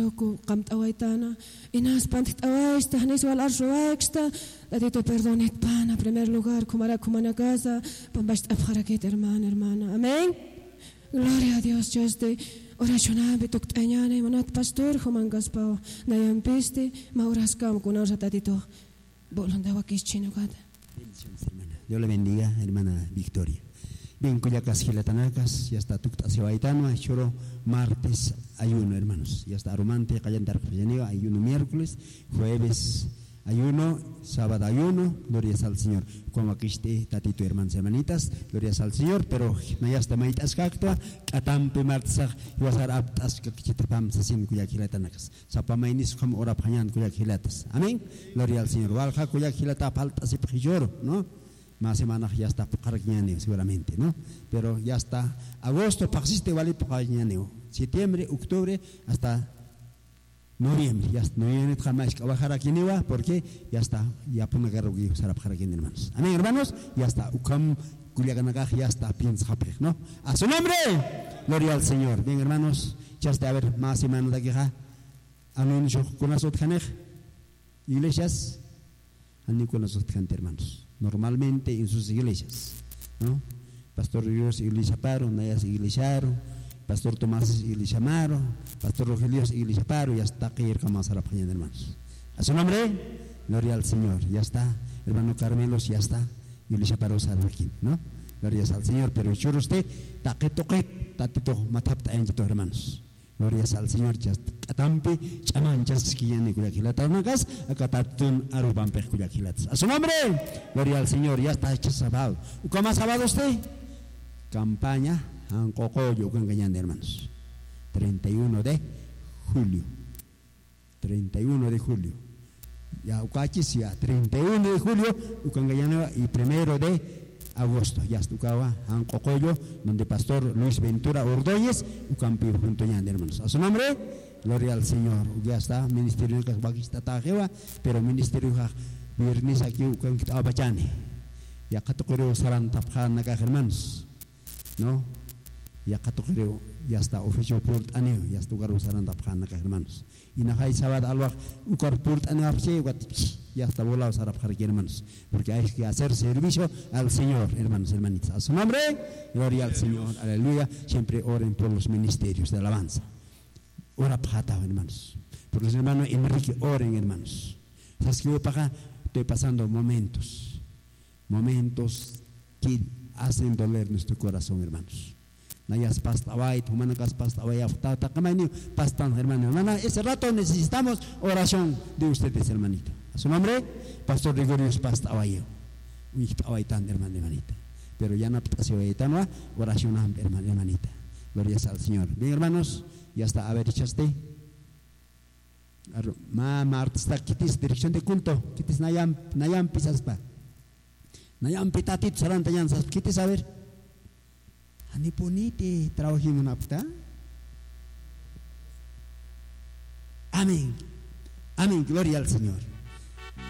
Toku Kamtawaitana, Inas Pantawesta, Haniswal Arshuaexta, Ladito perdonet pana, primer lugar, Kumana casa, Pambast Abharakit, hermana. Amén. Gloria a Dios, yo estoy oracionando, toctañane, manat pastor, Homangaspao, Nayampisti, Mauraskam, Kunosa Tatito, Bolondawakis Chinogada. Bendiciones, hermana. Dios le bendiga, hermana Victoria. Bien, Cuyacas, Gilatanacas, ya está Tuctasio Aitano, Choro, martes, ayuno, hermanos. Ya está Romante, Callantar, ayuno miércoles, jueves, ayuno, sábado, ayuno, gloria al Señor. Como aquí esté, tatito, hermanos, hermanitas, gloria al Señor, pero no ya está maitas cactua, catampe, martes, y vas a dar aptas, que chitapam, sasin, Cuyaquilatanacas. Sapamainis, como ora pañan, Cuyaquilatas. Amén, gloria al Señor. Valja, Cuyaquilata, paltas y prijoro, ¿no? Más semanas ya está Pucarñaneo seguramente, ¿no? Pero ya está agosto, persiste vale Pucarñaneo. Septiembre, octubre, hasta noviembre. Ya está noviembre, jamás que bajar aquí nieva, porque ya está, ya pone guerra que usará bajar aquí, hermanos. Amén, hermanos, ya está. Ucam, Culiacanagaj, ya está, piensa, ¿no? A su nombre, gloria al Señor. Bien, hermanos, ya está, a ver, más semanas de aquí, anuncio con las otras iglesias, anuncio con las otras hermanos. Normalmente en sus iglesias, ¿no? Pastor Dios Iglesia Paro, Nayas Iglesia Pastor Tomás Iglesia Maro, Pastor Rogelio Iglesia Paro, ya está que ir más a la página, hermanos. A su nombre, gloria al Señor, ya está, hermano Carmelos, ya está, Iglesia Paro aquí, ¿no? Gloria al Señor, pero yo usted, taquetoque, tatito, matapta en todos, hermanos. Gloria al Señor, Catampe, Chamanchas, Quillane, Cuyaquilatanas, Acatatun, Arubampe, Cuyaquilatas. A su nombre, gloria al Señor, ya está hecho sábado. ¿Cómo ha sábado usted? Campaña, Ancocoyo, Cangañán, hermanos. 31 de julio. 31 de julio. Ya, Ucachis, ya, 31 de julio, Ucangañán, y 1 de agosto, ya estucaba en Cocoyo, donde Pastor Luis Ventura Ordóñez, un campeón junto a hermanos. A su nombre, gloria al Señor. Ya está, ministerio de Bakista Tajeva, pero ministerio de Viernes aquí, con Abachane. Ya Catocoreo Saran Tapjan, hermanos, ¿no? Ya Catocoreo, ya está, oficio Port Aneo, ya estucaro Saran Tapjan, hermanos. Y Najai Sabad Alwak, un Port Aneo, ya está volado a hermanos, porque hay que hacer servicio al Señor, hermanos, hermanitas. A su nombre, gloria al Señor, aleluya. Siempre oren por los ministerios de alabanza. Ora pata, hermanos. Por los hermanos Enrique, oren, hermanos. ¿Sabes qué? Estoy pasando momentos que hacen doler nuestro corazón, hermanos. Nayas pasta white, humanas pasta white, pastan, hermano. Ese rato necesitamos oración de ustedes, hermanito. A su nombre, Pastor Rigorius Pasta Abayo. Hermanita. Pero ya no pasa oración, hermanita. Gloria al Señor. Bien, hermanos, ya está. A ver, echaste. Martes, quitis dirección de culto. Quitis Nayam Pisaspa. Nayam Pitatit Sarantayan, quitis a ver. Aniponite, trabajemos una puta. Amén. Amén, gloria al Señor.